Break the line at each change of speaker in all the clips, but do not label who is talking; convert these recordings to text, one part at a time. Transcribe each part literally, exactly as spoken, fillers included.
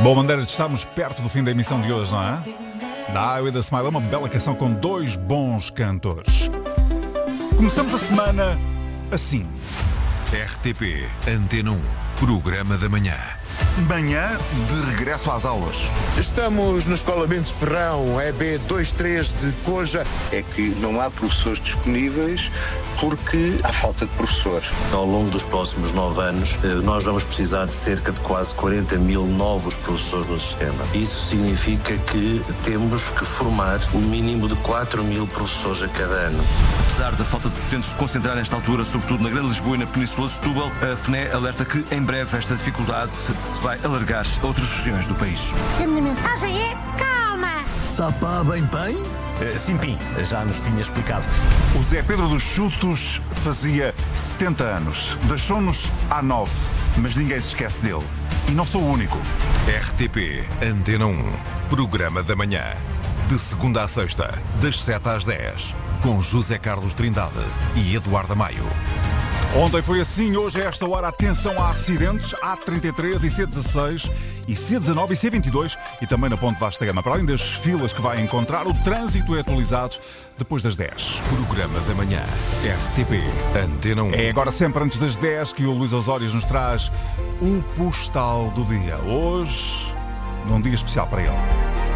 Boa maneira de estarmos perto do fim da emissão de hoje, não é? Da I With A Smile é uma bela canção com dois bons cantores. Começamos a semana assim.
R T P Antena um, Programa da Manhã.
Manhã de regresso às aulas.
Estamos na Escola Mendes Ferrão, E B vinte e três de Coja.
É que não há professores disponíveis porque há falta de professores.
Ao longo dos próximos nove anos, nós vamos precisar de cerca de quase quarenta mil novos professores no sistema. Isso significa que temos que formar o mínimo de quatro mil professores a cada ano.
Apesar da falta de docentes se concentrar nesta altura, sobretudo na Grande Lisboa e na Península de Setúbal, a F N E alerta que em breve esta dificuldade se vai alargar a outras regiões do país.
E a minha mensagem é calma!
Sapá bem bem?
Uh, sim, Pim, já nos tinha explicado.
O Zé Pedro dos Chutos fazia setenta anos. Deixou-nos há nove, mas ninguém se esquece dele. E não sou o único.
R T P Antena um, Programa da Manhã. De segunda a sexta, das sete às dez. Com José Carlos Trindade e Eduardo Maio.
Ontem foi assim, hoje a esta hora, atenção a acidentes, A trinta e três e C dezasseis e C dezanove e C vinte e dois e também na Ponte Vasta Gama. Para além das filas que vai encontrar, o trânsito é atualizado depois das dez.
Programa da Manhã, R T P Antena um.
É agora sempre antes das dez que o Luís Osório nos traz o postal do dia. Hoje, num dia especial para ele.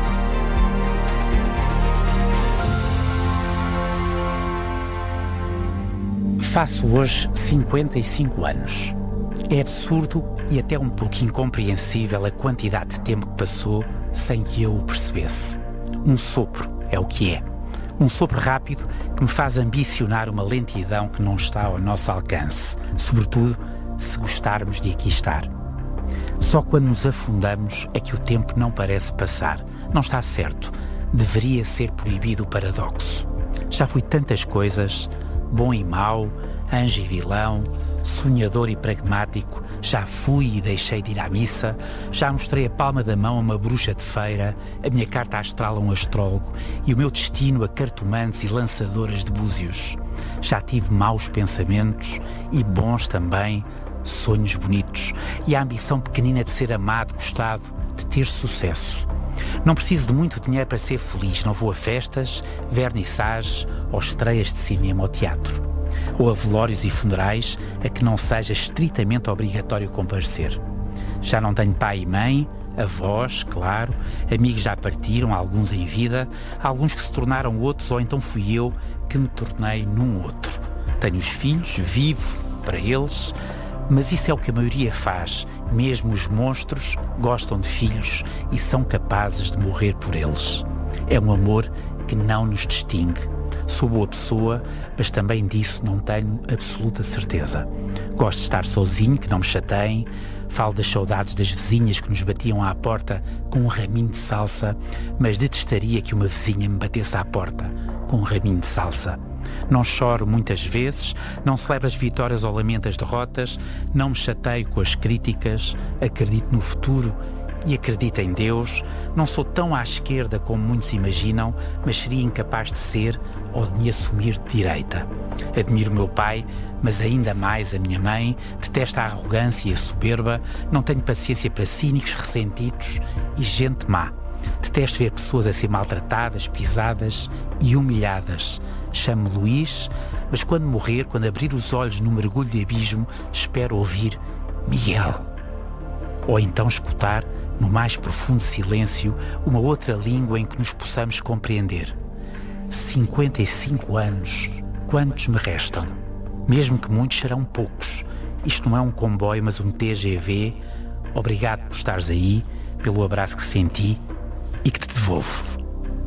Faço hoje cinquenta e cinco anos. É absurdo e até um pouco incompreensível a quantidade de tempo que passou sem que eu o percebesse. Um sopro é o que é. Um sopro rápido que me faz ambicionar uma lentidão que não está ao nosso alcance, sobretudo se gostarmos de aqui estar. Só quando nos afundamos é que o tempo não parece passar. Não está certo. Deveria ser proibido o paradoxo. Já fui tantas coisas... Bom e mau, anjo e vilão, sonhador e pragmático, já fui e deixei de ir à missa, já mostrei a palma da mão a uma bruxa de feira, a minha carta astral a um astrólogo e o meu destino a cartomantes e lançadoras de búzios. Já tive maus pensamentos e bons também, sonhos bonitos e a ambição pequenina de ser amado, gostado, de ter sucesso. Não preciso de muito dinheiro para ser feliz. Não vou a festas, vernissagens ou estreias de cinema ou teatro. Ou a velórios e funerais a que não seja estritamente obrigatório comparecer. Já não tenho pai e mãe, avós, claro, amigos já partiram, alguns em vida, alguns que se tornaram outros ou então fui eu que me tornei num outro. Tenho os filhos, vivo para eles, mas isso é o que a maioria faz. Mesmo os monstros gostam de filhos e são capazes de morrer por eles. É um amor que não nos distingue. Sou boa pessoa, mas também disso não tenho absoluta certeza. Gosto de estar sozinho, que não me chateiem. Falo das saudades das vizinhas que nos batiam à porta com um raminho de salsa, mas detestaria que uma vizinha me batesse à porta com um raminho de salsa. Não choro muitas vezes, não celebro as vitórias ou lamento as derrotas, não me chateio com as críticas, acredito no futuro e acredito em Deus. Não sou tão à esquerda como muitos imaginam, mas seria incapaz de ser ou de me assumir de direita. Admiro o meu pai, mas ainda mais a minha mãe, detesto a arrogância e a soberba, não tenho paciência para cínicos, ressentidos e gente má. Detesto ver pessoas a ser maltratadas, pisadas e humilhadas. Chamo-me Luís, mas quando morrer, quando abrir os olhos no mergulho de abismo, espero ouvir Miguel. Ou então escutar, no mais profundo silêncio, uma outra língua em que nos possamos compreender. cinquenta e cinco anos, quantos me restam? Mesmo que muitos serão poucos. Isto não é um comboio, mas um T G V. Obrigado por estares aí, pelo abraço que senti e que te devolvo.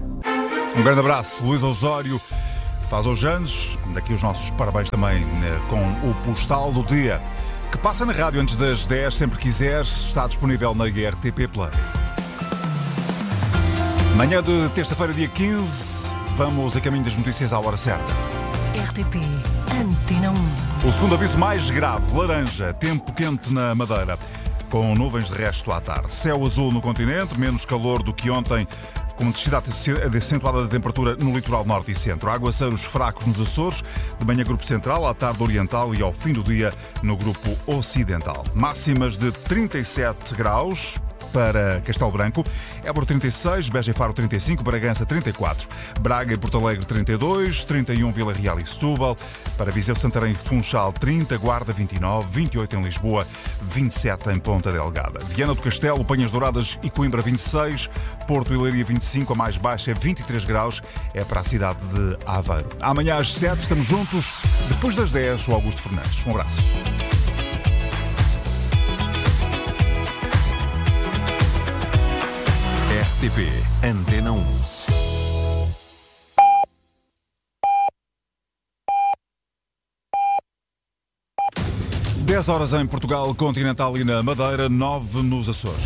Um grande abraço, Luís Osório. Faz hoje anos, daqui os nossos parabéns também né, com o postal do dia, que passa na rádio antes das dez, sempre quiseres, está disponível na R T P Play. Manhã de terça-feira, dia quinze, vamos a caminho das notícias à hora certa.
R T P Antena um.
O segundo aviso mais grave, laranja, tempo quente na Madeira, com nuvens de resto à tarde. Céu azul no continente, menos calor do que ontem, com intensidade acentuada da temperatura no litoral norte e centro. Aguaceiros fracos nos Açores, de manhã grupo central, à tarde oriental e ao fim do dia no grupo ocidental. Máximas de trinta e sete graus para Castelo Branco, Évora trinta e seis, Beja e Faro trinta e cinco, Bragança trinta e quatro, Braga e Porto Alegre trinta e dois, trinta e um Vila Real e Setúbal, para Viseu, Santarém e Funchal trinta, Guarda vinte e nove, vinte e oito em Lisboa, vinte e sete em Ponta Delgada, Viana do Castelo, Penhas Douradas e Coimbra vinte e seis, Porto e Leiria vinte e cinco, a mais baixa é vinte e três graus, é para a cidade de Aveiro. Amanhã às sete estamos juntos, depois das dez, o Augusto Fernandes. Um abraço.
R T P Antena um.
dez horas em Portugal continental e na Madeira, nove nos Açores.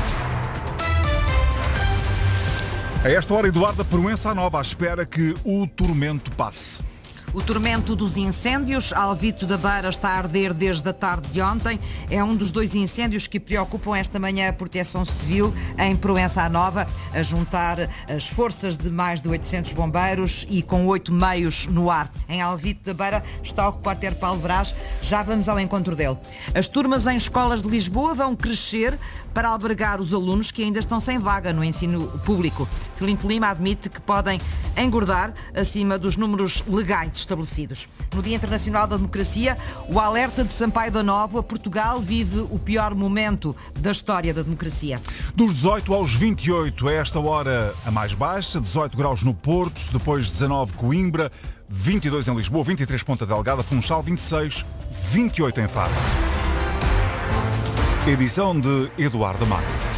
A esta hora, Eduardo Proença Nova, à espera que o tormento passe.
O tormento dos incêndios, Alvito da Beira está a arder desde a tarde de ontem. É um dos dois incêndios que preocupam esta manhã a Proteção Civil em Proença Nova, a juntar as forças de mais de oitocentos bombeiros e com oito meios no ar. Em Alvito da Beira está o repórter Paulo Brás. Já vamos ao encontro dele. As turmas em escolas de Lisboa vão crescer para albergar os alunos que ainda estão sem vaga no ensino público. Filinto Lima admite que podem engordar acima dos números legais estabelecidos. No Dia Internacional da Democracia, o alerta de Sampaio da Nova, Portugal vive o pior momento da história da democracia.
Dos dezoito aos vinte e oito, a esta hora a mais baixa, dezoito graus no Porto, depois dezanove Coimbra, vinte e dois em Lisboa, vinte e três Ponta Delgada, Funchal, vinte e seis, vinte e oito em Faro. Edição de Eduardo Matos.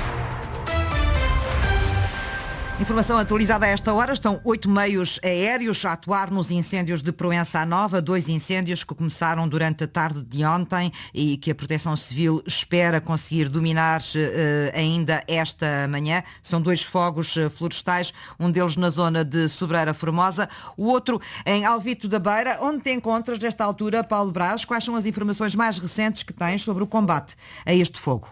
Informação atualizada a esta hora. Estão oito meios aéreos a atuar nos incêndios de Proença Nova. Dois incêndios que começaram durante a tarde de ontem e que a Proteção Civil espera conseguir dominar uh, ainda esta manhã. São dois fogos uh, florestais, um deles na zona de Sobreira Formosa, o outro em Alvito da Beira. Onde te encontras nesta altura, Paulo Brás? Quais são as informações mais recentes que tens sobre o combate a este fogo?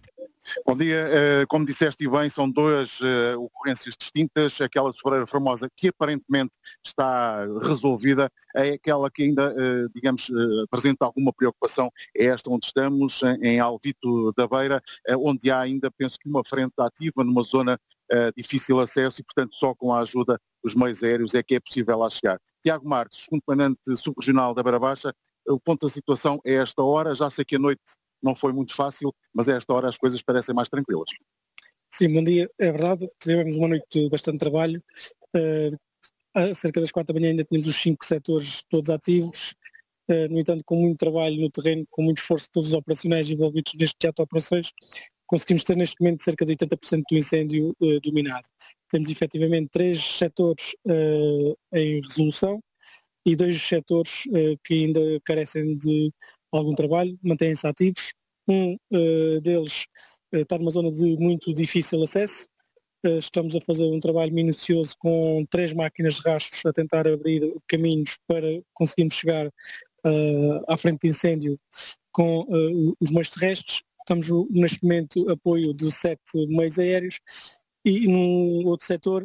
Bom dia, como disseste bem, são duas ocorrências distintas. Aquela de Sobreira Formosa, que aparentemente está resolvida, é aquela que ainda, digamos, apresenta alguma preocupação. É esta onde estamos, em Alvito da Beira, onde há ainda, penso que uma frente ativa numa zona difícil acesso e, portanto, só com a ajuda dos meios aéreos é que é possível lá chegar. Tiago Marques, segundo comandante subregional da Beira Baixa, o ponto da situação é esta hora. Já sei que a noite não foi muito fácil, mas a esta hora as coisas parecem mais tranquilas.
Sim, bom dia. É verdade, tivemos uma noite de bastante trabalho. Uh, a cerca das quatro da manhã ainda tínhamos os cinco setores todos ativos. Uh, no entanto, com muito trabalho no terreno, com muito esforço de todos os operacionais envolvidos neste teatro de operações, conseguimos ter neste momento cerca de oitenta por cento do incêndio uh, dominado. Temos efetivamente três setores uh, em resolução e dois setores uh, que ainda carecem de algum trabalho, mantêm-se ativos. Um uh, deles uh, está numa zona de muito difícil acesso. Uh, estamos a fazer um trabalho minucioso com três máquinas de rastros a tentar abrir caminhos para conseguirmos chegar uh, à frente de incêndio com uh, os meios terrestres. Estamos neste momento apoio de sete meios aéreos e num outro setor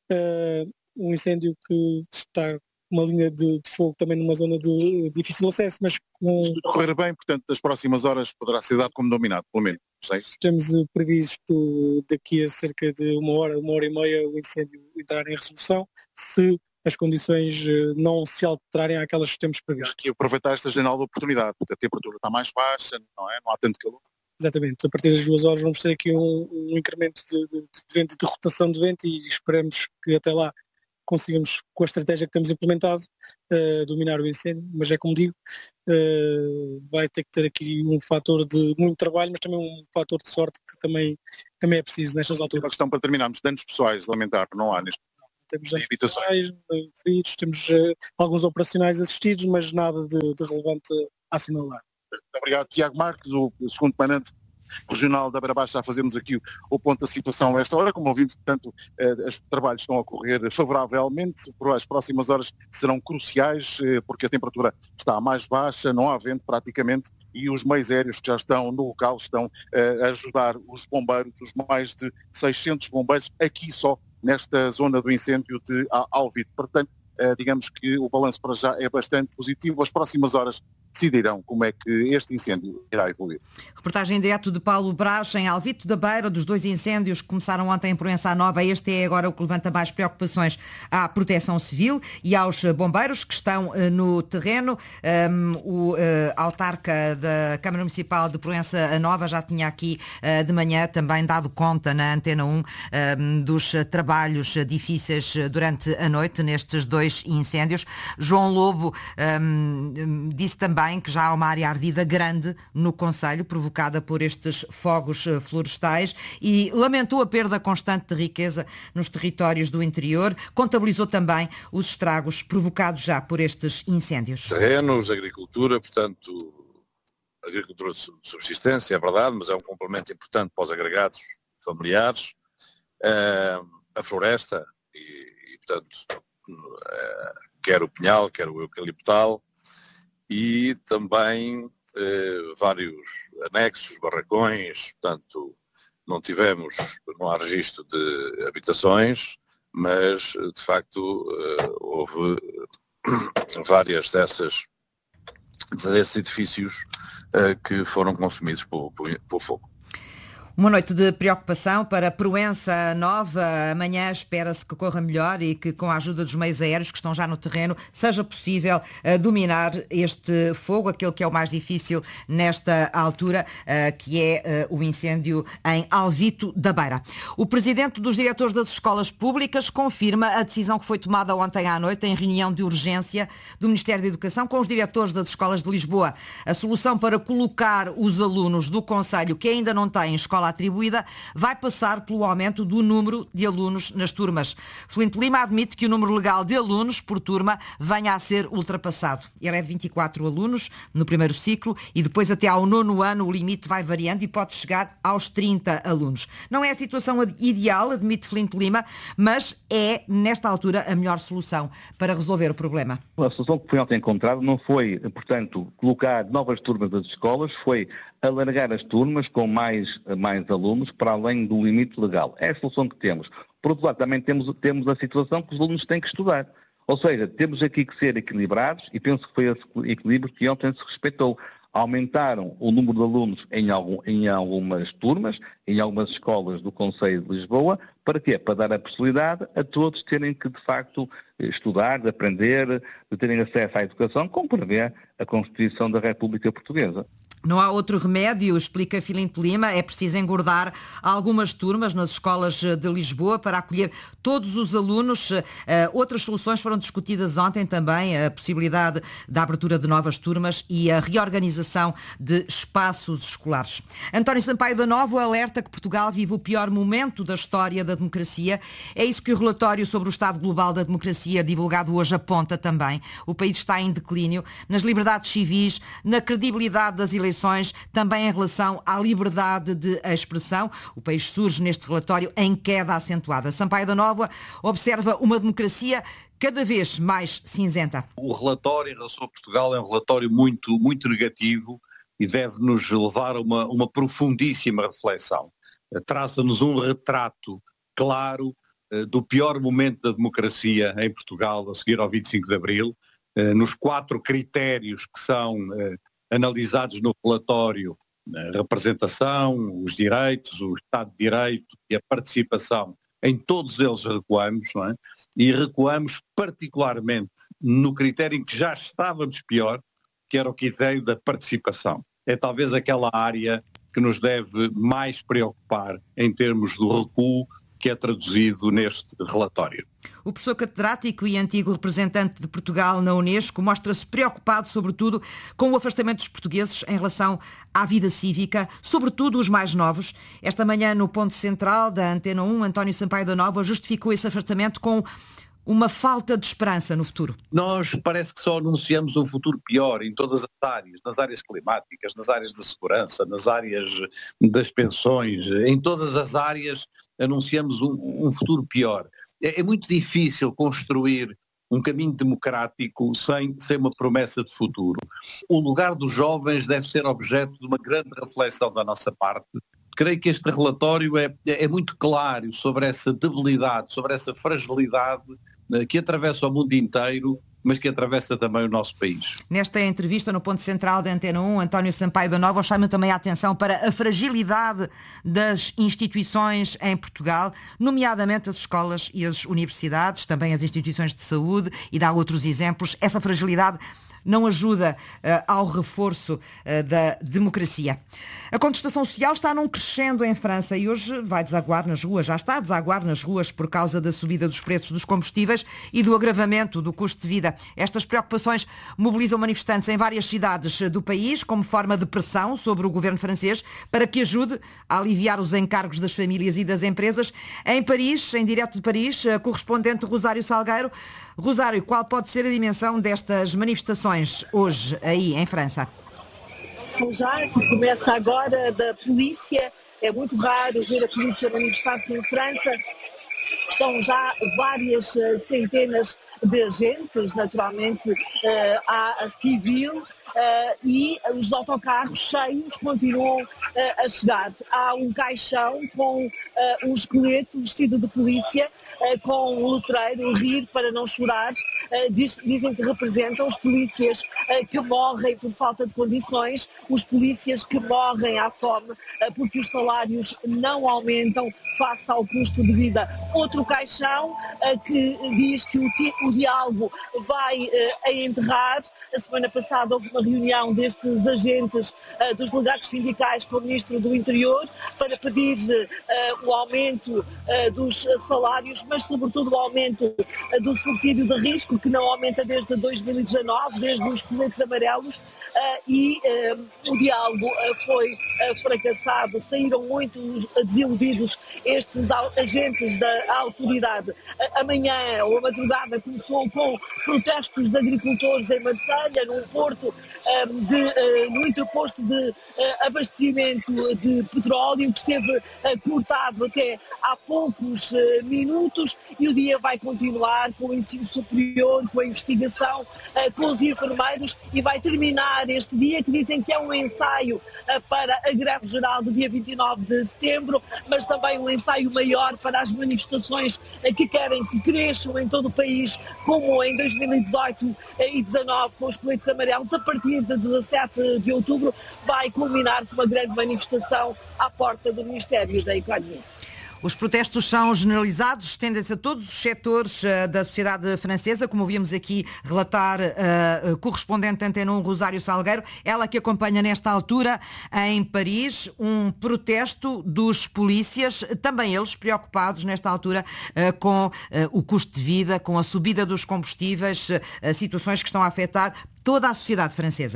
uh, um incêndio que está uma linha de, de fogo também numa zona de difícil acesso, mas com...
Se correr bem, portanto, das próximas horas poderá ser dado como dominado, pelo menos.
Temos uh, previsto daqui a cerca de uma hora, uma hora e meia o incêndio entrar em resolução, se as condições uh, não se alterarem àquelas que temos previsto.
Aqui aproveitar esta janela de oportunidade, porque a temperatura está mais baixa, não é? Não há tanto calor.
Exatamente, a partir das duas horas vamos ter aqui um, um incremento de, de, de vento e de rotação de vento e esperamos que até lá conseguimos, com a estratégia que temos implementado, uh, dominar o incêndio, mas é como digo, uh, vai ter que ter aqui um fator de muito trabalho, mas também um fator de sorte que também, também é preciso nestas alturas.
Uma questão para terminarmos, danos pessoais, lamentar, não há neste
Temos danos pessoais, feridos, temos uh, alguns operacionais assistidos, mas nada de, de relevante a assinalar.
Muito obrigado, Tiago Marques, o segundo comandante regional da Beira Baixa, a fazermos aqui o, o ponto da situação a esta hora. Como ouvimos, portanto, eh, os trabalhos estão a correr favoravelmente, as próximas horas serão cruciais, eh, porque a temperatura está mais baixa, não há vento praticamente, e os meios aéreos que já estão no local estão eh, a ajudar os bombeiros, os mais de seiscentos bombeiros, aqui só nesta zona do incêndio de Alvito. Portanto, eh, digamos que o balanço para já é bastante positivo. As próximas horas decidirão como é que este incêndio irá evoluir.
Reportagem em direto de Paulo Brás, em Alvito da Beira, dos dois incêndios que começaram ontem em Proença Nova. Este é agora o que levanta mais preocupações à Proteção Civil e aos bombeiros que estão uh, no terreno. Um, o uh, autarca da Câmara Municipal de Proença Nova já tinha aqui uh, de manhã também dado conta na Antena um um, dos uh, trabalhos uh, difíceis uh, durante a noite nestes dois incêndios. João Lobo um, disse também que já há uma área ardida grande no concelho, provocada por estes fogos florestais, e lamentou a perda constante de riqueza nos territórios do interior. Contabilizou também os estragos provocados já por estes incêndios.
Terrenos, agricultura, portanto, agricultura de subsistência, é verdade, mas é um complemento importante para os agregados familiares. Uh, a floresta, e, e portanto, uh, quer o pinhal, quer o eucaliptal, e também eh, vários anexos, barracões. Portanto, não tivemos, não há registro de habitações, mas de facto eh, houve várias dessas, desses edifícios eh, que foram consumidos pelo, pelo fogo.
Uma noite de preocupação para Proença Nova. Amanhã espera-se que corra melhor e que, com a ajuda dos meios aéreos que estão já no terreno, seja possível uh, dominar este fogo, aquele que é o mais difícil nesta altura, uh, que é uh, o incêndio em Alvito da Beira. O presidente dos diretores das escolas públicas confirma a decisão que foi tomada ontem à noite em reunião de urgência do Ministério da Educação com os diretores das escolas de Lisboa. A solução para colocar os alunos do concelho que ainda não têm escola atribuída vai passar pelo aumento do número de alunos nas turmas. Flint Lima admite que o número legal de alunos por turma venha a ser ultrapassado. Ele é de vinte e quatro alunos no primeiro ciclo e depois até ao nono ano o limite vai variando e pode chegar aos trinta alunos. Não é a situação ideal, admite Flint Lima, mas é, nesta altura, a melhor solução para resolver o problema.
A solução que foi ontem encontrada não foi, portanto, colocar novas turmas das escolas, foi alargar as turmas com mais, mais alunos para além do limite legal. É a solução que temos. Por outro lado, também temos, temos a situação que os alunos têm que estudar. Ou seja, temos aqui que ser equilibrados e penso que foi esse equilíbrio que ontem se respeitou. Aumentaram o número de alunos em, algum, em algumas turmas, em algumas escolas do Concelho de Lisboa. Para quê? Para dar a possibilidade a todos terem que, de facto, estudar, de aprender, de terem acesso à educação, como prevê a Constituição da República Portuguesa.
Não há outro remédio, explica Flint Lima, é preciso engordar algumas turmas nas escolas de Lisboa para acolher todos os alunos. Outras soluções foram discutidas ontem também, a possibilidade da abertura de novas turmas e a reorganização de espaços escolares. António Sampaio da Nova alerta que Portugal vive o pior momento da história da democracia. É isso que o relatório sobre o estado global da democracia, divulgado hoje, aponta também. O país está em declínio nas liberdades civis, na credibilidade das eleições, também em relação à liberdade de expressão. O país surge neste relatório em queda acentuada. Sampaio da Nova observa uma democracia cada vez mais cinzenta.
O relatório em relação a Portugal é um relatório muito, muito negativo e deve-nos levar a uma, uma profundíssima reflexão. Traça-nos um retrato claro uh, do pior momento da democracia em Portugal a seguir ao vinte e cinco de Abril, uh, nos quatro critérios que são uh, analisados no relatório: a representação, os direitos, o Estado de Direito e a participação. Em todos eles recuamos, não é? E recuamos particularmente no critério em que já estávamos pior, que era o critério da participação. É talvez aquela área que nos deve mais preocupar em termos do recuo que é traduzido neste relatório.
O professor catedrático e antigo representante de Portugal na Unesco mostra-se preocupado, sobretudo, com o afastamento dos portugueses em relação à vida cívica, sobretudo os mais novos. Esta manhã, no ponto central da Antena um, António Sampaio da Nova justificou esse afastamento com uma falta de esperança no futuro.
Nós parece que só anunciamos um futuro pior em todas as áreas, nas áreas climáticas, nas áreas de segurança, nas áreas das pensões, em todas as áreas anunciamos um, um futuro pior. É, é muito difícil construir um caminho democrático sem, sem uma promessa de futuro. O lugar dos jovens deve ser objeto de uma grande reflexão da nossa parte. Creio que este relatório é, é muito claro sobre essa debilidade, sobre essa fragilidade que atravessa o mundo inteiro mas que atravessa também o nosso país.
Nesta entrevista no Ponto Central da Antena um, António Sampaio da Nova chama também a atenção para a fragilidade das instituições em Portugal, nomeadamente as escolas e as universidades, também as instituições de saúde, e dá outros exemplos. Essa fragilidade não ajuda uh, ao reforço uh, da democracia. A contestação social está num crescendo em França e hoje vai desaguar nas ruas, já está a desaguar nas ruas por causa da subida dos preços dos combustíveis e do agravamento do custo de vida. Estas preocupações mobilizam manifestantes em várias cidades do país como forma de pressão sobre o governo francês para que ajude a aliviar os encargos das famílias e das empresas. Em Paris, em direto de Paris, a correspondente Rosário Salgueiro. Rosário, qual pode ser a dimensão destas manifestações hoje aí em França?
Já que começa agora da polícia, é muito raro ver a polícia manifestar-se em França. Estão já várias centenas de agentes, naturalmente há a civil, Uh, e os autocarros cheios continuam uh, a chegar. Há um caixão com uh, um esqueleto vestido de polícia, uh, com um letreiro, rir para não chorar. Uh, diz, dizem que representam os polícias uh, que morrem por falta de condições, os polícias que morrem à fome, uh, porque os salários não aumentam face ao custo de vida. Outro caixão uh, que diz que o, o diálogo vai uh, a enterrar. A semana passada houve uma reunião destes agentes uh, dos delegados sindicais com o Ministro do Interior para pedir uh, o aumento uh, dos salários, mas sobretudo o aumento uh, do subsídio de risco, que não aumenta desde dois mil e dezanove, desde os coletes amarelos, uh, e uh, o diálogo uh, foi uh, fracassado. Saíram muito desiludidos estes agentes da autoridade. Uh, amanhã ou a madrugada começou com protestos de agricultores em Marselha, num porto De, uh, no interposto de uh, abastecimento de petróleo, que esteve uh, cortado até há poucos uh, minutos, e o dia vai continuar com o ensino superior, com a investigação, uh, com os enfermeiros, e vai terminar este dia, que dizem que é um ensaio uh, para a greve geral do dia vinte e nove de setembro, mas também um ensaio maior para as manifestações uh, que querem que cresçam em todo o país, como em dois mil e dezoito uh, e dezanove, com os coletes amarelos. A partir de dezassete de outubro vai culminar com uma grande manifestação à porta do Ministério da Economia.
Os protestos são generalizados, estendem-se a todos os setores uh, da sociedade francesa, como ouvimos aqui relatar a uh, correspondente da Antena um, Rosário Salgueiro, ela que acompanha nesta altura em Paris um protesto dos polícias, também eles preocupados nesta altura uh, com uh, o custo de vida, com a subida dos combustíveis, uh, situações que estão a afetar toda a sociedade francesa.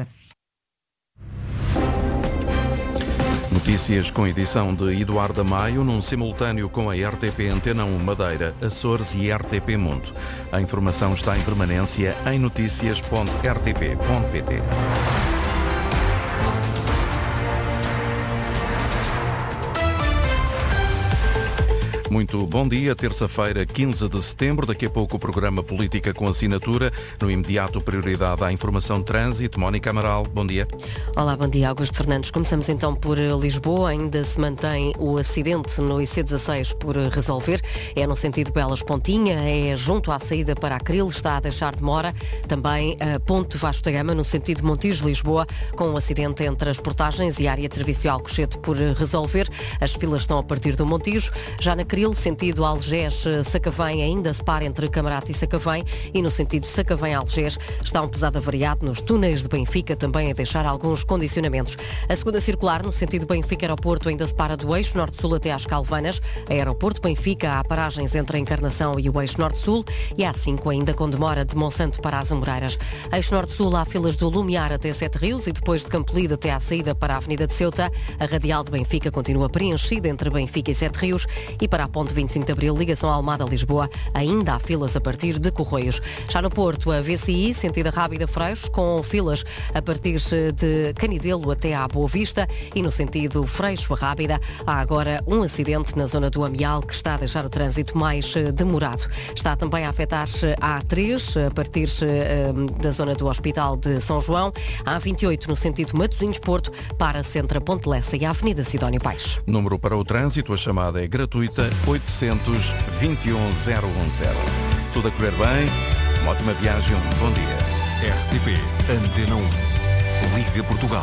Notícias com edição de Eduardo Maio, num simultâneo com a R T P Antena um Madeira, Açores e R T P Mundo. A informação está em permanência em notícias ponto r t p ponto p t. Muito bom dia, terça-feira, quinze de setembro. Daqui a pouco o programa Política com Assinatura. No imediato, prioridade à informação de trânsito. Mónica Amaral, bom dia.
Olá, bom dia, Augusto Fernandes. Começamos então por Lisboa. Ainda se mantém o acidente no I C dezasseis por resolver. É no sentido Belas-Pontinha, é junto à saída para Acril, está a deixar demora. Também a Ponte Vasco da Gama, no sentido Montijo-Lisboa, com um acidente entre as portagens e a área de serviço Alcochete por resolver. As filas estão a partir do Montijo. Já na Acril, sentido Algés-Sacavém, ainda se para entre Camarate e Sacavém, e no sentido Sacavém-Algés está um pesado avariado nos túneis de Benfica, também a deixar alguns condicionamentos. A segunda circular, no sentido Benfica-Aeroporto, ainda se para do eixo Norte-Sul até às Calvanas. A Aeroporto Benfica há paragens entre a Encarnação e o eixo Norte-Sul, e a A cinco ainda com demora de Monsanto para as Amoreiras. Eixo Norte-Sul há filas do Lumiar até Sete Rios, e depois de Campolide até à saída para a Avenida de Ceuta. A radial de Benfica continua preenchida entre Benfica e Sete Rios, e para a Ponte vinte e cinco de Abril, ligação Almada-Lisboa, ainda há filas a partir de Corroios. Já no Porto, a V C I, sentido Rábida-Freixo, com filas a partir de Canidelo até à Boa Vista, e no sentido Freixo-Rábida há agora um acidente na zona do Amial que está a deixar o trânsito mais demorado. Está também a afetar a A três, a partir da zona do Hospital de São João, a A vinte e oito no sentido Matosinhos-Porto, para Centra Ponte Lessa e a Avenida Sidónio Paes.
Número para o trânsito, a chamada é gratuita, oitocentos, vinte e um, zero um zero. Tudo a correr bem. Uma ótima viagem, um bom dia.
R T P Antena um. Liga Portugal.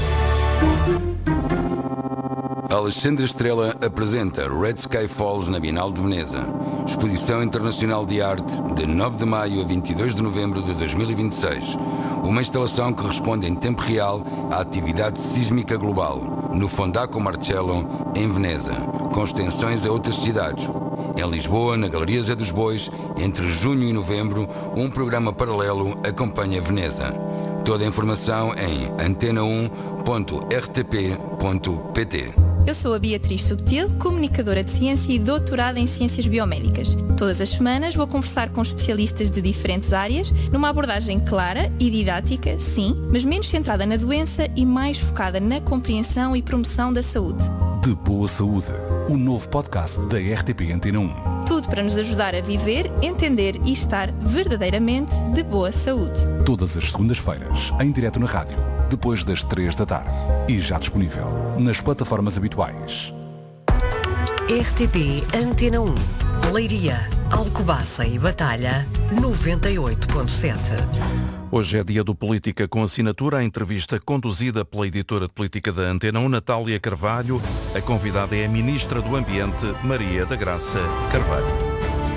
Alexandre Estrela apresenta Red Sky Falls na Bienal de Veneza. Exposição Internacional de Arte de nove de maio a vinte e dois de novembro de dois mil e vinte e seis. Uma instalação que responde em tempo real à atividade sísmica global no Fondaco Marcello, em Veneza, com extensões a outras cidades. Em Lisboa, na Galeria Zé dos Bois, entre junho e novembro, um programa paralelo acompanha Veneza. Toda a informação em antena um ponto r t p ponto p t.
Eu sou a Beatriz Subtil, comunicadora de ciência e doutorada em ciências biomédicas. Todas as semanas vou conversar com especialistas de diferentes áreas, numa abordagem clara e didática, sim, mas menos centrada na doença e mais focada na compreensão e promoção da saúde.
De Boa Saúde, o novo podcast da R T P Antena um.
Tudo para nos ajudar a viver, entender e estar verdadeiramente de boa saúde.
Todas as segundas-feiras, em direto na rádio, depois das três da tarde. E já disponível nas plataformas habituais.
R T P Antena um. Leiria, Alcobaça e Batalha, noventa e oito ponto sete.
Hoje é dia do Política com Assinatura, a entrevista conduzida pela editora de política da Antena um, Natália Carvalho. A convidada é a Ministra do Ambiente, Maria da Graça Carvalho.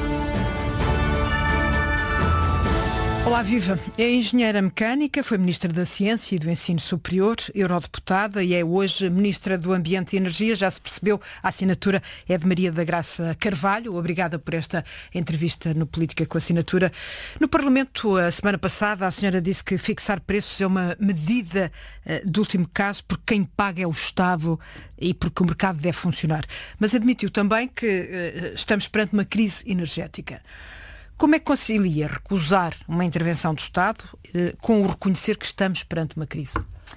Olá, viva! É engenheira mecânica, foi Ministra da Ciência e do Ensino Superior, eurodeputada e é hoje Ministra do Ambiente e Energia. Já se percebeu, a assinatura é de Maria da Graça Carvalho. Obrigada por esta entrevista no Política com Assinatura. No Parlamento, a semana passada, a senhora disse que fixar preços é uma medida uh, de último caso, porque quem paga é o Estado e porque o mercado deve funcionar. Mas admitiu também que uh, estamos perante uma crise energética. Como é que concilia recusar uma intervenção do Estado eh, com o reconhecer que estamos perante uma crise?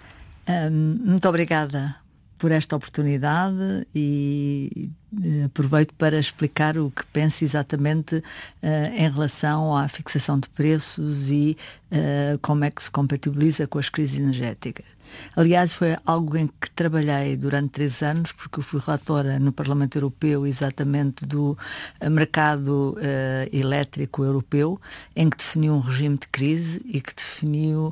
Um, muito obrigada por esta oportunidade e eh, aproveito para explicar o que penso exatamente uh, em relação à fixação de preços e uh, como é que se compatibiliza com as crises energéticas. Aliás, foi algo em que trabalhei durante três anos, porque eu fui relatora no Parlamento Europeu exatamente do mercado uh, elétrico europeu, em que definiu um regime de crise e que definiu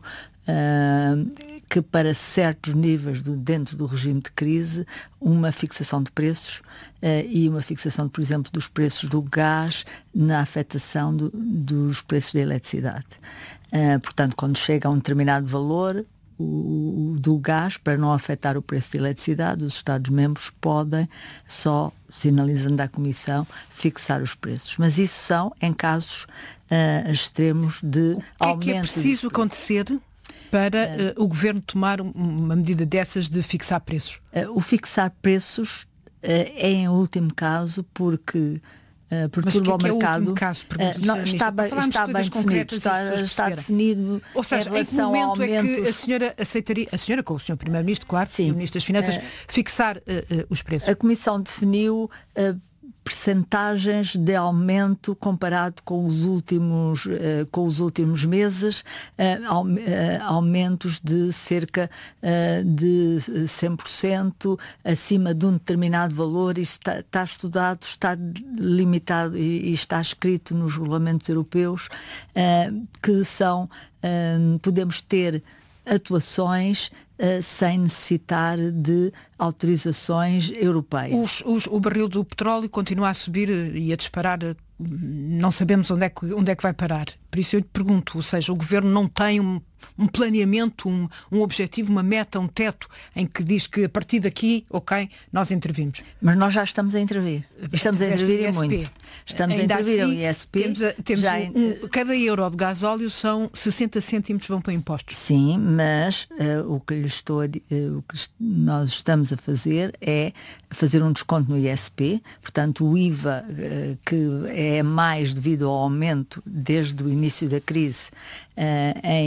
uh, que para certos níveis do, dentro do regime de crise, uma fixação de preços uh, e uma fixação, por exemplo, dos preços do gás na afetação do, dos preços da eletricidade. Uh, portanto, quando chega a um determinado valor, O, do gás, para não afetar o preço da eletricidade, os Estados-membros podem, só sinalizando à Comissão, fixar os preços. Mas isso são em casos uh, extremos de aumento.
O que é que é preciso acontecer para uh, o Governo tomar uma medida dessas de fixar preços?
Uh, o fixar preços uh, é em último caso porque Uh, perturba o mercado.
É caso,
uh, não, está bem, está bem definido. Está, está definido.
Ou seja, em, em que momento é que a senhora aceitaria, a senhora com o senhor Primeiro-Ministro, claro, Sim. e o Ministro das Finanças, uh, fixar uh, uh, os preços?
A Comissão definiu uh, percentagens de aumento comparado com os últimos, uh, com os últimos meses, uh, uh, aumentos de cerca uh, de cem por cento acima de um determinado valor. Isso está, está estudado, está limitado e, e está escrito nos regulamentos europeus, uh, que são, uh, podemos ter atuações Uh, sem necessitar de autorizações europeias.
Os, os, o barril do petróleo continua a subir e a disparar, não sabemos onde é que, onde é que vai parar. Por isso eu lhe pergunto, ou seja, o Governo não tem um, um planeamento, um, um objetivo, uma meta, um teto, em que diz que a partir daqui, ok, nós intervimos.
Mas nós já estamos a intervir. Estamos a intervir e muito. Estamos
Ainda
a intervir
assim,
o I S P.
Temos, a, temos
já...
um, cada euro de gasóleo são sessenta cêntimos vão para impostos.
Sim, mas uh, o que lhe estou a, uh, o que nós estamos a fazer é fazer um desconto no I S P, portanto o I V A, uh, que é mais devido ao aumento desde o início da crise uh, em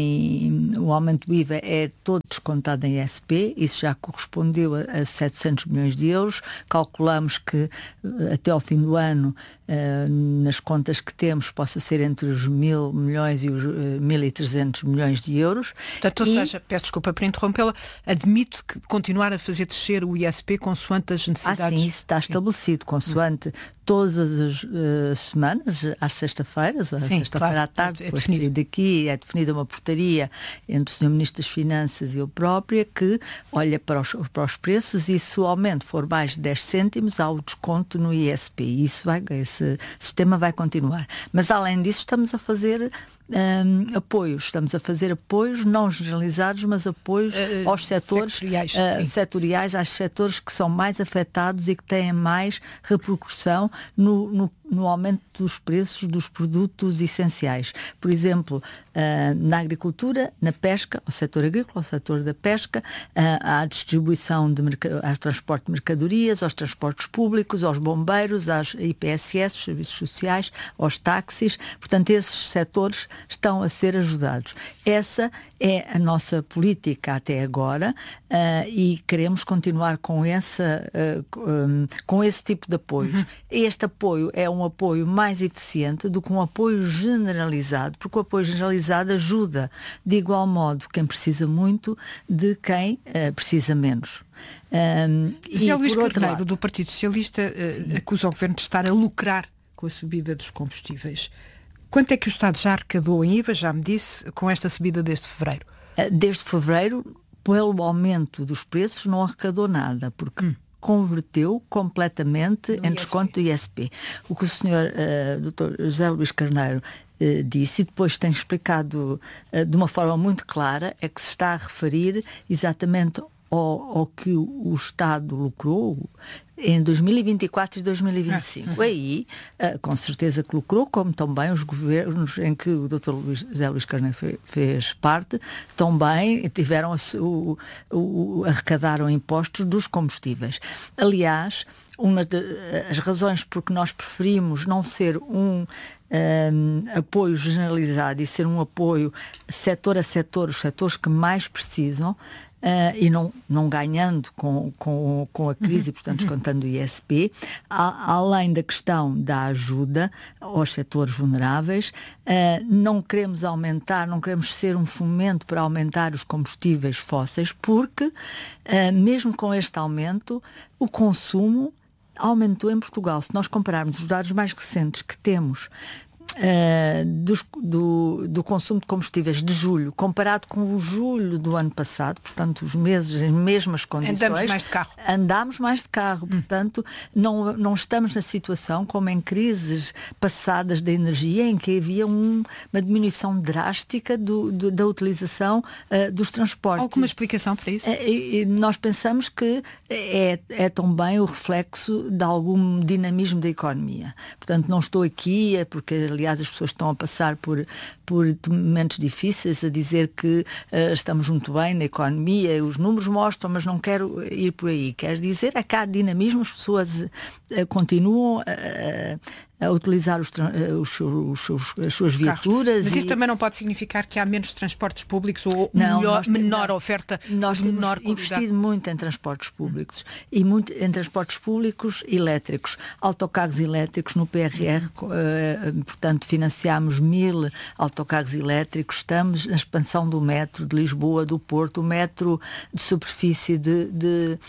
em, o aumento do I V A é todo descontado em I S P, isso já correspondeu a, a setecentos milhões de euros. Calculamos que até ao fim do ano, uh, nas contas que temos, possa ser entre os mil milhões e os uh, mil e trezentos milhões de euros.
Portanto, ou e... seja, peço desculpa por interrompê-la, admite que continuar a fazer descer o I S P consoante as necessidades.
Ah, sim, isso está estabelecido, consoante todas as uh, semanas, às sexta-feiras, à sexta-feira claro, à tarde, é, é definido daqui, é definida uma portaria entre o senhor Ministro das Finanças e eu própria que olha para os, para os preços e se o aumento for mais de dez cêntimos, há o desconto no I S P. E isso vai, esse sistema vai continuar. Mas além disso estamos a fazer Um, apoios, estamos a fazer apoios não generalizados, mas apoios uh, aos setores setoriais, uh, setoriais, aos setores que são mais afetados e que têm mais repercussão no, no, no aumento dos preços dos produtos essenciais. Por exemplo, uh, na agricultura, na pesca, ao setor agrícola, ao setor da pesca, uh, à distribuição, de ao transporte de mercadorias, aos transportes públicos, aos bombeiros, às I P S S, serviços sociais, aos táxis. Portanto, esses setores estão a ser ajudados. Essa é a nossa política até agora uh, e queremos continuar com, essa, uh, um, com esse tipo de apoio. Uhum. Este apoio é um apoio mais eficiente do que um apoio generalizado, porque o apoio generalizado ajuda de igual modo quem precisa muito de quem uh, precisa menos. Um,
e Luís Carneiro, lado, do Partido Socialista, uh, acusa o Governo de estar a lucrar com a subida dos combustíveis. Quanto é que o Estado já arrecadou em I V A, já me disse, com esta subida desde fevereiro?
Desde fevereiro, pelo aumento dos preços, não arrecadou nada, porque hum. converteu completamente no em I S P. Desconto do I S P. O que o senhor uh, doutor José Luís Carneiro uh, disse, e depois tem explicado uh, de uma forma muito clara, é que se está a referir exatamente ao, ao que o Estado lucrou em dois mil e vinte e quatro e dois mil e vinte e cinco. Aí, uh, com certeza que lucrou, como também os governos em que o doutor José Luís Carneiro fe, fez parte, também tiveram o, o, arrecadaram impostos dos combustíveis. Aliás, uma das razões por que nós preferimos não ser um Um, apoio generalizado e ser um apoio setor a setor, os setores que mais precisam, uh, e não, não ganhando com, com, com a crise, uhum. portanto, descontando o I S P, a, além da questão da ajuda aos setores vulneráveis, uh, não queremos aumentar, não queremos ser um fomento para aumentar os combustíveis fósseis, porque, uh, mesmo com este aumento, o consumo aumentou em Portugal. Se nós compararmos os dados mais recentes que temos uh, dos, do, do consumo de combustíveis de julho, comparado com o julho do ano passado, portanto, os meses em mesmas condições...
Andamos mais de carro.
Andamos mais de carro, hum. portanto, não, não estamos na situação como em crises passadas da energia, em que havia um, uma diminuição drástica do, do, da utilização uh, dos transportes.
Alguma explicação para isso?
Uh, e, e nós pensamos que é, é também o reflexo de algum dinamismo da economia. Portanto, não estou aqui, é porque, aliás, as pessoas estão a passar por, por momentos difíceis, a dizer que uh, estamos muito bem na economia, os números mostram, mas não quero ir por aí. Quer dizer, é que há dinamismo, as pessoas uh, continuam a... Uh, a utilizar os, os, os, os, as suas viaturas.
Mas
e...
isso também não pode significar que há menos transportes públicos ou
não,
melhor,
nós,
menor
não,
oferta?
Nós temos
menor
investido muito em transportes públicos hum. e muito em transportes públicos elétricos, autocarros elétricos no P R R, uh, portanto financiamos mil autocarros elétricos, estamos na expansão do metro de Lisboa, do Porto, o metro de superfície de, de,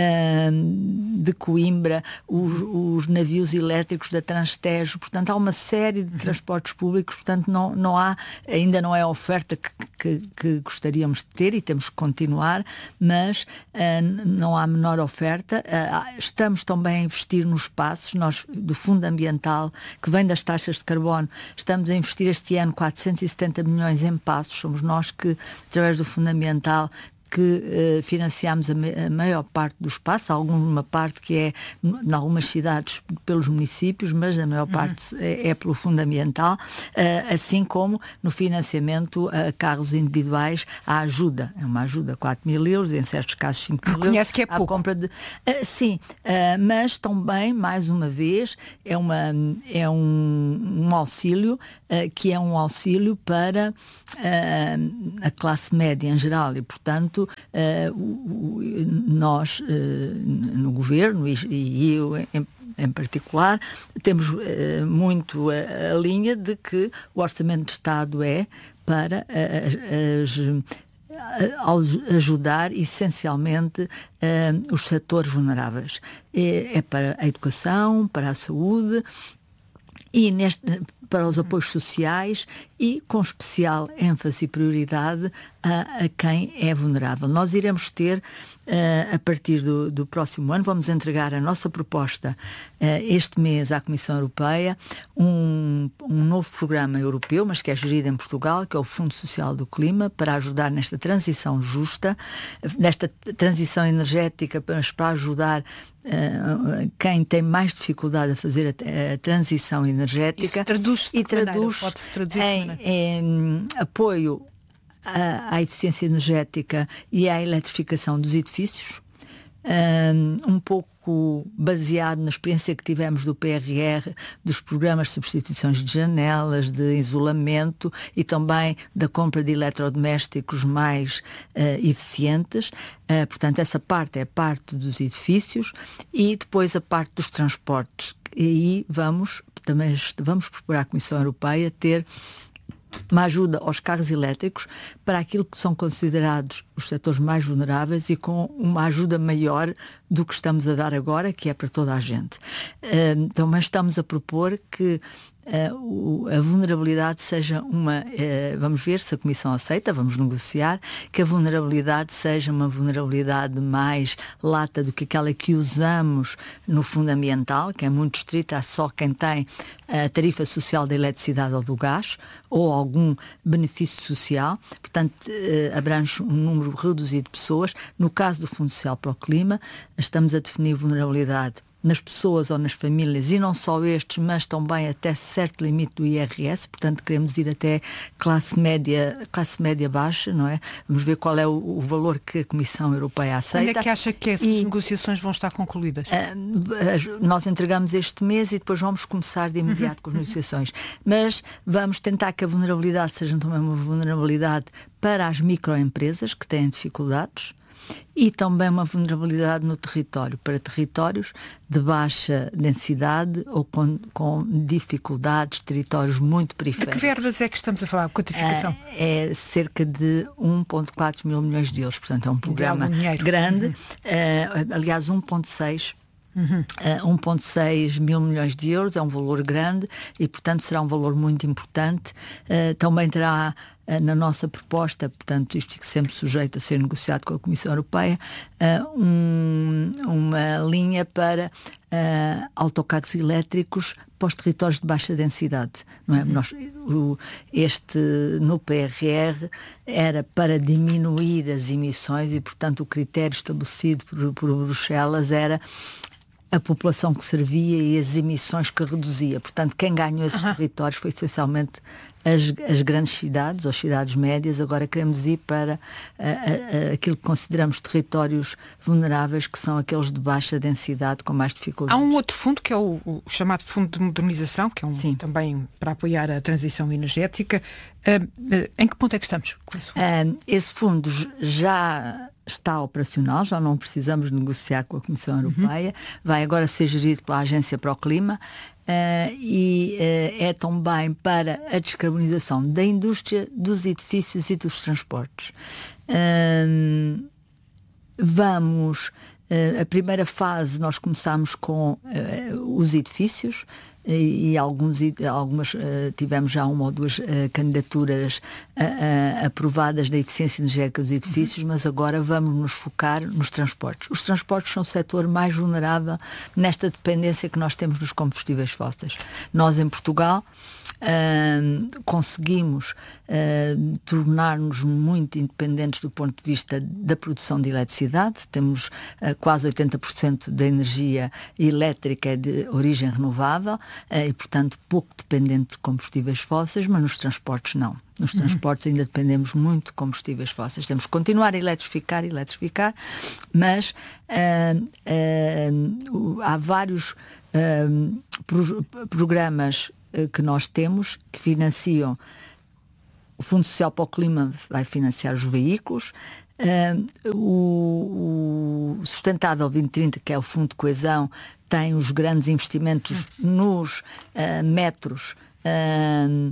uh, de Coimbra, os, os navios elétricos da Trans Tejo, portanto há uma série de transportes públicos, portanto não, não há, ainda não é a oferta que, que, que gostaríamos de ter e temos que continuar, mas uh, não há menor oferta. Uh, estamos também a investir nos passos, nós do Fundo Ambiental, que vem das taxas de carbono, estamos a investir este ano quatrocentos e setenta milhões em passos, somos nós que, através do Fundo Ambiental, que uh, financiamos a, me, a maior parte do espaço, alguma parte que é, em algumas cidades, pelos municípios, mas a maior parte uhum. é, é pelo Fundo Ambiental, uh, assim como no financiamento a carros individuais, a ajuda, é uma ajuda, quatro mil euros, em certos casos cinco mil euros.
Reconhece que é pouco.
Compra de, uh, sim, uh, mas também, mais uma vez, é, uma, é um, um auxílio uh, que é um auxílio para uh, a classe média em geral e, portanto, uh, o, o, nós uh, no Governo e, e eu em, em particular, temos uh, muito a, a linha de que o Orçamento de Estado é para uh, as ajudar essencialmente uh, os setores vulneráveis. É, é para a educação, para a saúde e neste, para os apoios sociais e com especial ênfase e prioridade a, a quem é vulnerável. Nós iremos ter, uh, a partir do, do próximo ano, vamos entregar a nossa proposta uh, este mês à Comissão Europeia, um, um novo programa europeu, mas que é gerido em Portugal, que é o Fundo Social do Clima, para ajudar nesta transição justa, nesta transição energética, mas para ajudar Uh, quem tem mais dificuldade a fazer a, a transição energética.
Isso traduz-se
e traduz
Pode-se traduzir
em, em apoio à, à eficiência energética e à eletrificação dos edifícios, um, um pouco baseado na experiência que tivemos do P R R, dos programas de substituições de janelas, de isolamento e também da compra de eletrodomésticos mais uh, eficientes. Uh, portanto, essa parte é a parte dos edifícios e depois a parte dos transportes. E aí vamos, também vamos procurar a Comissão Europeia ter uma ajuda aos carros elétricos para aquilo que são considerados os setores mais vulneráveis e com uma ajuda maior do que estamos a dar agora, que é para toda a gente. Uh, então, mas estamos a propor que Uh, a vulnerabilidade seja uma, uh, vamos ver se a Comissão aceita, vamos negociar, que a vulnerabilidade seja uma vulnerabilidade mais lata do que aquela que usamos no Fundo Ambiental, que é muito estrita, há só quem tem a tarifa social da eletricidade ou do gás, ou algum benefício social, portanto uh, abrange um número reduzido de pessoas. No caso do Fundo Social para o Clima, estamos a definir vulnerabilidade nas pessoas ou nas famílias, e não só estes, mas também até certo limite do I R S, portanto queremos ir até classe média, classe média baixa, não é? Vamos ver qual é o, o valor que a Comissão Europeia aceita.
Quando é que acha que essas e, negociações vão estar concluídas?
Uh, nós entregamos este mês e depois vamos começar de imediato com as negociações. Mas vamos tentar que a vulnerabilidade seja também uma vulnerabilidade para as microempresas que têm dificuldades, e também uma vulnerabilidade no território, para territórios de baixa densidade ou com, com dificuldades, territórios muito periféricos.
De que verbas é que estamos a falar, quantificação?
É, é cerca de um vírgula quatro mil milhões de euros, portanto é um programa grande, uhum. uh, aliás um vírgula seis Uhum. Uh, um vírgula seis mil milhões de euros, é um valor grande e portanto será um valor muito importante. Uh, também terá uh, na nossa proposta, portanto isto fica sempre sujeito a ser negociado com a Comissão Europeia, uh, um, uma linha para uh, autocarros elétricos para os territórios de baixa densidade, não é? Uhum. Nós, o, este no P R R era para diminuir as emissões e portanto o critério estabelecido por, por Bruxelas era a população que servia e as emissões que reduzia. Portanto, quem ganhou esses uhum. territórios foi essencialmente as, as grandes cidades, ou cidades médias. Agora queremos ir para a, a, a, aquilo que consideramos territórios vulneráveis, que são aqueles de baixa densidade, com mais dificuldades.
Há um outro fundo, que é o, o chamado Fundo de Modernização, que é um Sim. também para apoiar a transição energética. Uh, uh, em que ponto é que estamos com esse fundo?
Uh, esse fundo já está operacional, já não precisamos negociar com a Comissão Europeia, uhum. vai agora ser gerido pela Agência para o Clima uh, e uh, é também para a descarbonização da indústria, dos edifícios e dos transportes. Uh, vamos, uh, a primeira fase nós começamos com uh, os edifícios, e, e alguns, algumas, uh, tivemos já uma ou duas uh, candidaturas uh, uh, aprovadas da eficiência energética dos edifícios, uhum. mas agora vamos nos focar nos transportes. Os transportes são o setor mais vulnerável nesta dependência que nós temos dos combustíveis fósseis. Nós, em Portugal, uh, conseguimos uh, tornar-nos muito independentes do ponto de vista da produção de eletricidade. Temos uh, quase oitenta por cento da energia elétrica de origem renovável uh, e, portanto, pouco dependente de combustíveis fósseis, mas nos transportes não. Nos transportes ainda dependemos muito de combustíveis fósseis. Temos que continuar a eletrificar, eletrificar, mas uh, uh, há vários uh, pro- programas uh, que nós temos que financiam. O Fundo Social para o Clima vai financiar os veículos. Uh, o, o Sustentável vinte trinta, que é o Fundo de Coesão, tem os grandes investimentos nos uh, metros uh,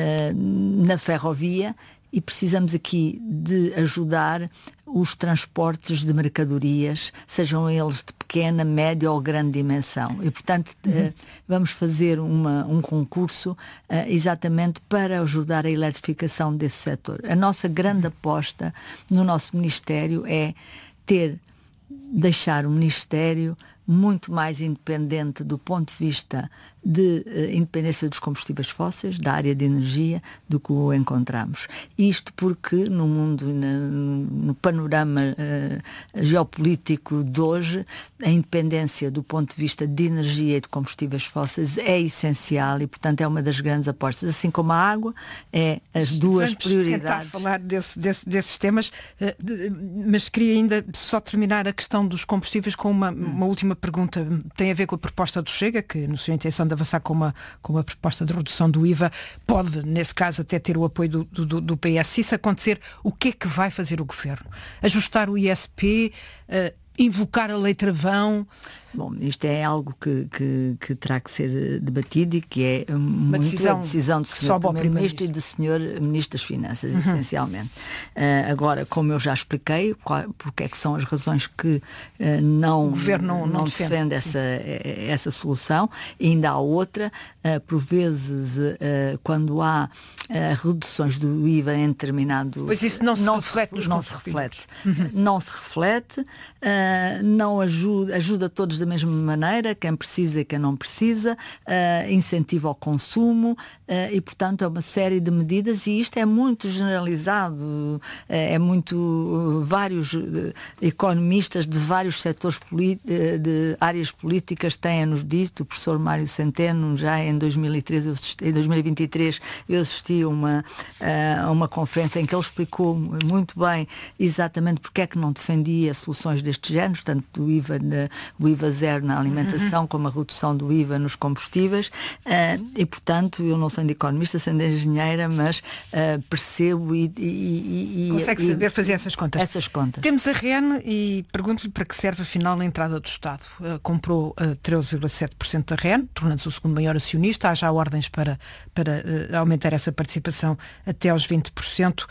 uh, na ferrovia, e precisamos aqui de ajudar os transportes de mercadorias, sejam eles de pequena, média ou grande dimensão. E, portanto, uhum. uh, vamos fazer uma, um concurso uh, exatamente para ajudar a eletrificação desse setor. A nossa grande aposta no nosso Ministério é ter, deixar o Ministério muito mais independente do ponto de vista de uh, independência dos combustíveis fósseis, da área de energia, do que o encontramos. Isto porque no mundo, no, no panorama uh, geopolítico de hoje, a independência do ponto de vista de energia e de combustíveis fósseis é essencial e, portanto, é uma das grandes apostas. Assim como a água, é as duas
Vamos
prioridades.
Vamos tentar falar desse, desse, desses temas, uh, de, mas queria ainda só terminar a questão dos combustíveis com uma, hum. uma última pergunta. Tem a ver com a proposta do Chega, que no seu intenção de avançar com uma, com uma proposta de redução do I V A, pode, nesse caso, até ter o apoio do, do, do P S. Se isso acontecer, o que é que vai fazer o Governo? Ajustar o I S P? Uh, invocar a lei travão?
Bom, isto é algo que, que, que terá que ser debatido e que é uma muito
decisão,
a decisão do senhor Primeiro-Ministro e do senhor Ministro das Finanças, uhum. essencialmente. Uh, agora, como eu já expliquei, qual, porque é que são as razões que uh, não,
o Governo não, não,
não
defende,
defende essa, essa solução. E ainda há outra, uh, por vezes, uh, quando há uh, reduções do I V A em determinado...
Pois isso não se não reflete nos
Não se reflete.
Uhum.
Não se reflete, uh, não ajuda, ajuda todos da mesma maneira, quem precisa e quem não precisa, uh, incentiva ao consumo uh, e, portanto, é uma série de medidas, e isto é muito generalizado, uh, é muito uh, vários uh, economistas de vários setores uh, de áreas políticas têm-nos dito. O professor Mário Centeno, já em dois mil e treze, eu assisti, em dois mil e vinte e três, eu assisti a uma, uh, a uma conferência em que ele explicou muito bem exatamente porque é que não defendia soluções deste género, tanto o I V A, o I V A zero na alimentação, uhum. como a redução do I V A nos combustíveis, uh, e, portanto, eu não sou de economista, sendo engenheira, mas uh, percebo e... e,
e Consegue
e,
saber fazer essas contas?
Essas contas.
Temos a R E N e pergunto-lhe para que serve, afinal, a entrada do Estado. Uh, comprou uh, treze vírgula sete por cento da R E N, tornando-se o segundo maior acionista. Há já ordens para, para uh, aumentar essa participação até aos vinte por cento.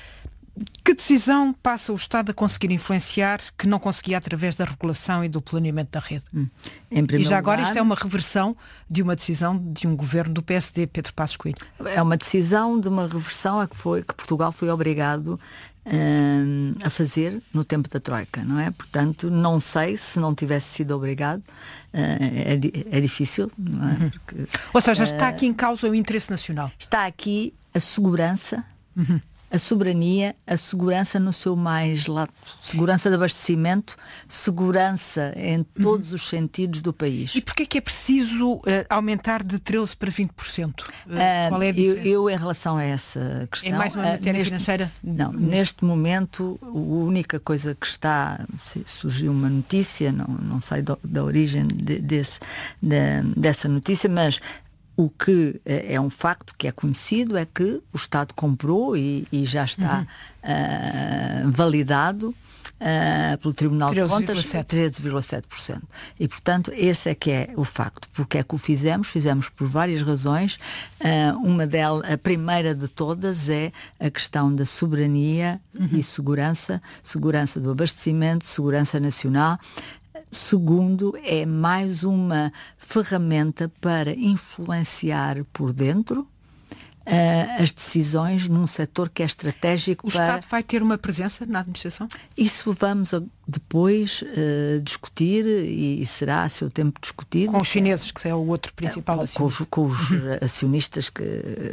Que decisão passa o Estado a conseguir influenciar que não conseguia através da regulação e do planeamento da rede?
Hum.
E já agora lugar, isto é uma reversão de uma decisão de um governo do P S D, Pedro Passos Coelho.
É uma decisão de uma reversão a que, foi, que Portugal foi obrigado hum, a fazer no tempo da Troika, não é? Portanto, não sei se não tivesse sido obrigado, uh, é, é difícil, não é? Porque,
uhum. Ou seja, está aqui em causa o interesse nacional.
Está aqui a segurança, uhum. a soberania, a segurança no seu mais lato, segurança de abastecimento, segurança em todos uhum. os sentidos do país.
E porquê é que é preciso uh, aumentar de treze para vinte por cento? Uh,
uh,
qual é a
diferença? Eu, eu, em relação a essa questão...
É mais uma matéria uh,
neste,
financeira?
Não, neste momento, a única coisa que está... Surgiu uma notícia, não, não sei da, da origem de, desse, de, dessa notícia, mas... O que é um facto que é conhecido é que o Estado comprou e, e já está uhum. uh, validado uh, pelo Tribunal de Contas treze vírgula sete por cento. E, portanto, esse é que é o facto. Porque é que o fizemos? Fizemos por várias razões. Uh, uma delas, a primeira de todas, é a questão da soberania uhum. e segurança, segurança do abastecimento, segurança nacional. Segundo, é mais uma ferramenta para influenciar por dentro Uh, as decisões num setor que é estratégico.
O
para...
Estado vai ter uma presença na administração?
Isso vamos a, depois uh, discutir e, e será a seu tempo discutido.
Com os chineses, que é o outro principal
uh, com,
acionista.
Com os, com os acionistas que,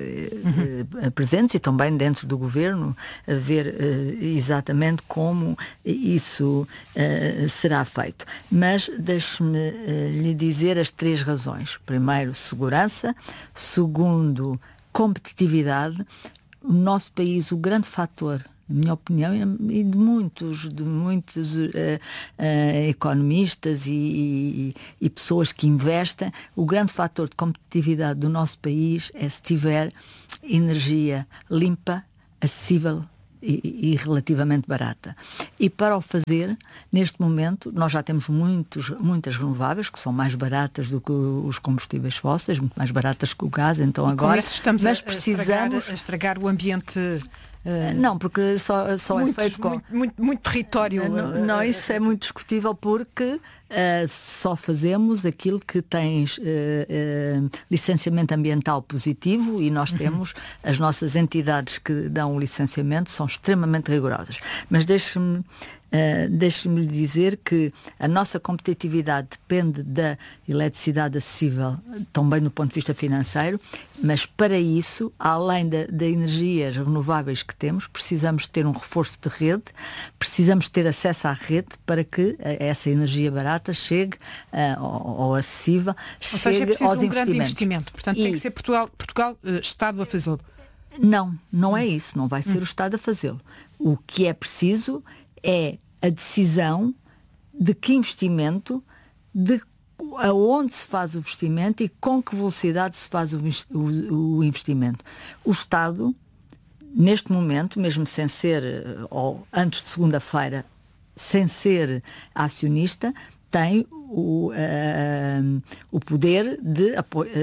uh, uh, presentes e também dentro do governo, a ver uh, exatamente como isso uh, será feito. Mas deixe-me uh, lhe dizer as três razões. Primeiro, segurança. Segundo, competitividade. O nosso país, o grande fator, na minha opinião, e de muitos, de muitos uh, uh, economistas e, e, e pessoas que investem, o grande fator de competitividade do nosso país é se tiver energia limpa, acessível E, e relativamente barata. E para o fazer, neste momento, nós já temos muitos, muitas renováveis que são mais baratas do que os combustíveis fósseis, muito mais baratas que o gás, então
e
agora...
Com isso estamos
mas
a,
precisamos...
estragar, a estragar o ambiente... Uh,
não, porque só, só
muito,
é feito com...
Muito, muito, muito território.
Não, não, isso é muito discutível porque uh, só fazemos aquilo que tem uh, uh, licenciamento ambiental positivo e nós temos, uhum. as nossas entidades que dão o licenciamento são extremamente rigorosas. Mas deixe-me Uh, deixe-me dizer que a nossa competitividade depende da eletricidade acessível, também do ponto de vista financeiro, mas para isso, além das da energias renováveis que temos, precisamos ter um reforço de rede, precisamos ter acesso à rede para que essa energia barata chegue uh, ou, ou acessível,
ou
chegue
seja, é preciso
aos
um grande investimento. Portanto,
e...
tem que ser Portugal, Portugal uh, Estado a fazê-lo.
Não, não é isso, não vai ser hum. o Estado a fazê-lo. O que é preciso é a decisão de que investimento, de aonde se faz o investimento e com que velocidade se faz o, o, o investimento. O Estado, neste momento, mesmo sem ser, ou antes de segunda-feira, sem ser acionista, tem o, uh, o poder de,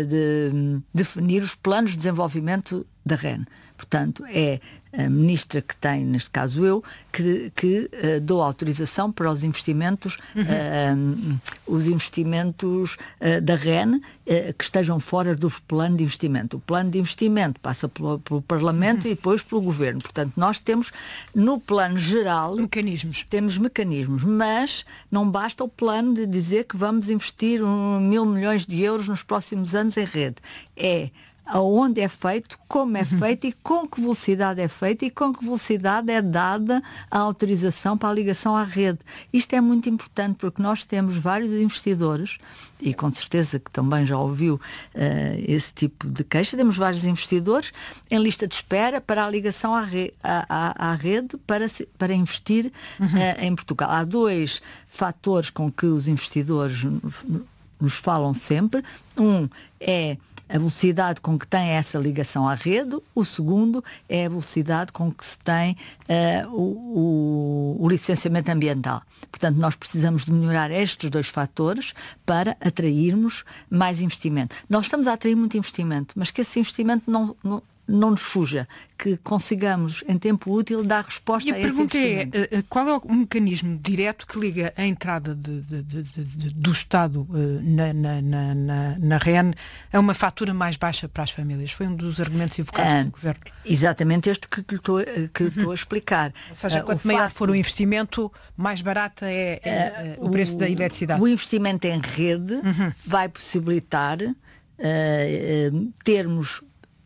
de definir os planos de desenvolvimento da R E N. Portanto, é a ministra que tem, neste caso eu, que, que uh, dou autorização para os investimentos, uhum. uh, os investimentos uh, da R E N uh, que estejam fora do plano de investimento. O plano de investimento passa pelo, pelo Parlamento uhum. e depois pelo Governo. Portanto, nós temos, no plano geral...
Mecanismos.
Temos mecanismos, mas não basta o plano de dizer que vamos investir um, mil milhões de euros nos próximos anos em rede. É... aonde é feito, como é feito e com que velocidade é feito e com que velocidade é dada a autorização para a ligação à rede. Isto é muito importante porque nós temos vários investidores e com certeza que também já ouviu uh, esse tipo de queixa, temos vários investidores em lista de espera para a ligação à, re à, à, à rede para, para investir uhum. uh, em Portugal. Há dois fatores com que os investidores nos falam sempre. Um é a velocidade com que tem essa ligação à rede, o segundo é a velocidade com que se tem uh, o, o, o licenciamento ambiental. Portanto, nós precisamos de melhorar estes dois fatores para atrairmos mais investimento. Nós estamos a atrair muito investimento, mas que esse investimento não, não, não nos fuja, que consigamos, em tempo útil, dar resposta
e
a, a esse investimento.
E a pergunta é, qual é o mecanismo direto que liga a entrada de, de, de, de, do Estado na, na, na, na, na R E N a uma fatura mais baixa para as famílias? Foi um dos argumentos invocados
ah,
pelo Governo.
Exatamente este que estou que uhum. estou a explicar.
Ou seja,
uh,
quanto
o
maior
facto,
for o investimento, mais barata é, é uh, o preço
o,
da eletricidade.
O investimento em rede uhum. vai possibilitar uh, uh, termos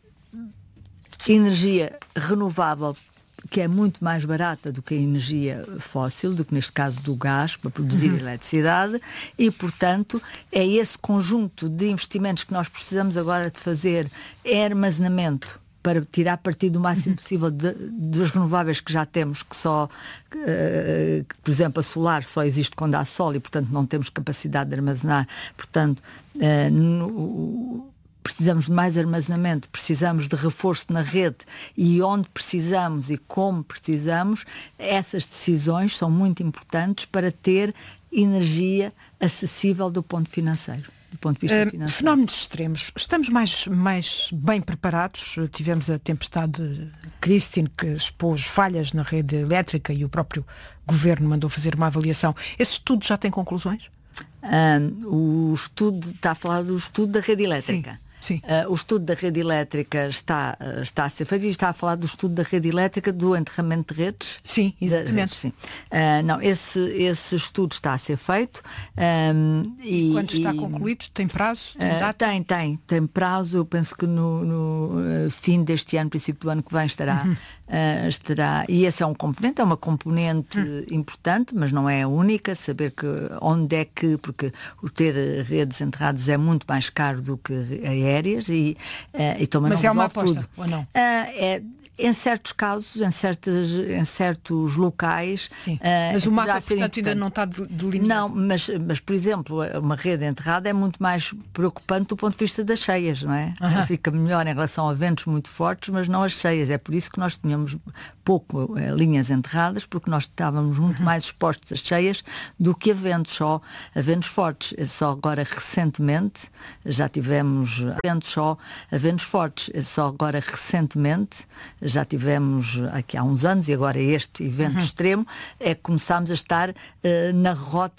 energia renovável que é muito mais barata do que a energia fóssil, do que neste caso do gás, para produzir uhum. eletricidade, e, portanto, é esse conjunto de investimentos que nós precisamos agora de fazer, é armazenamento, para tirar partido o máximo possível de, das renováveis que já temos, que só, uh, por exemplo, a solar só existe quando há sol e, portanto, não temos capacidade de armazenar. Portanto, uh, no, precisamos de mais armazenamento, precisamos de reforço na rede e onde precisamos e como precisamos, essas decisões são muito importantes para ter energia acessível do ponto financeiro. Do ponto de vista
uh,
financeiro.
Fenómenos extremos. Estamos mais, mais bem preparados. Tivemos a tempestade Christine, que expôs falhas na rede elétrica e o próprio Governo mandou fazer uma avaliação. Esse estudo já tem conclusões?
Um, o estudo, está a falar do estudo da rede elétrica.
Sim. Sim.
Uh, o estudo da rede elétrica está, uh, está a ser feito e está a falar do estudo da rede elétrica do enterramento de redes?
Sim, exatamente.
Redes, sim. Uh, não, esse, esse estudo está a ser feito. Um,
e, e quando está
e,
concluído, tem prazo? Tem,
uh, tem, tem, tem prazo. Eu penso que no, no uh, fim deste ano, princípio do ano que vem, estará, uhum. uh, estará. E esse é um componente, é uma componente uhum. importante, mas não é a única. Saber que onde é que, porque o ter redes enterradas é muito mais caro do que a aéreas e, uh, e também
Mas
não
é uma
resolve
aposta,
tudo.
ou não?
Uh, é, em certos casos, em, certos, em certos locais...
Sim.
Uh,
mas o mapa, portanto,
importante.
ainda não está delineado.
Não, mas, mas, por exemplo, uma rede enterrada é muito mais preocupante do ponto de vista das cheias, não é? Uh-huh. Fica melhor em relação a ventos muito fortes, mas não as cheias. É por isso que nós tínhamos pouco uh, linhas enterradas, porque nós estávamos muito uh-huh. mais expostos às cheias do que a ventos, só a ventos fortes. Só agora, recentemente, já tivemos ventos só a ventos fortes. Só agora, recentemente, já tivemos aqui há uns anos, e agora este evento uhum. extremo, é que começámos a estar uh, na rota